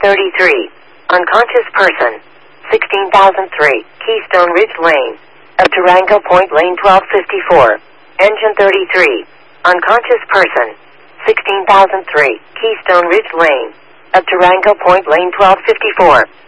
33. Unconscious person. 16,003. Keystone Ridge Lane. Up to Rango Point Lane 1254. Engine 33. Unconscious person. 16,003. Keystone Ridge Lane. Up to Rango Point Lane 1254.